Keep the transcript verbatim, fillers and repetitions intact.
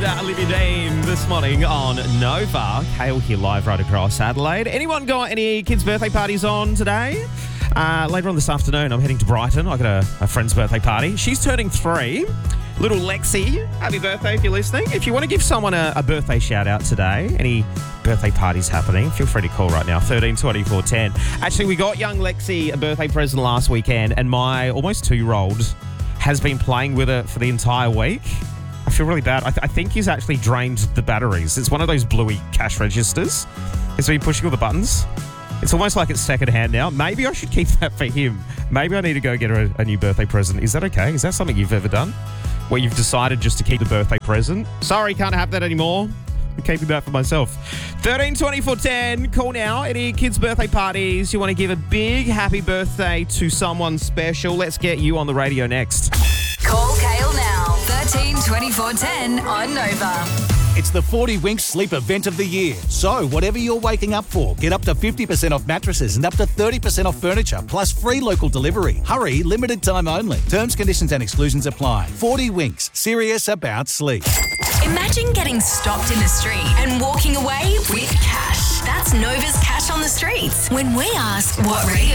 and uh, Olivia Dean this morning on Nova. Kale here live right across Adelaide. Anyone got any kids' birthday parties on today? Uh, later on this afternoon, I'm heading to Brighton. I got a, a friend's birthday party. She's turning three. Little Lexi, happy birthday if you're listening. If you want to give someone a, a birthday shout out today, any birthday parties happening, feel free to call right now, thirteen twenty-four ten. Actually, we got young Lexi a birthday present last weekend, and my almost two-year-old has been playing with it for the entire week. I feel really bad. I, th- I think he's actually drained the batteries. It's one of those bluey cash registers. He's been pushing all the buttons. It's almost like it's secondhand now. Maybe I should keep that for him. Maybe I need to go get her a, a new birthday present. Is that okay? Is that something you've ever done? Where you've decided just to keep the birthday present? Sorry, can't have that anymore. I'm keeping that for myself. thirteen twenty-four ten. Call now. Any kids' birthday parties? You want to give a big happy birthday to someone special? Let's get you on the radio next. Call Kale now. thirteen twenty-four ten on Nova. It's the forty Winks Sleep event of the year. So, whatever you're waking up for, get up to fifty percent off mattresses and up to thirty percent off furniture, plus free local delivery. Hurry, limited time only. Terms, conditions and exclusions apply. forty Winks, serious about sleep. Imagine getting stopped in the street and walking away with cash. That's Nova's Cash on the Streets. When we ask what radio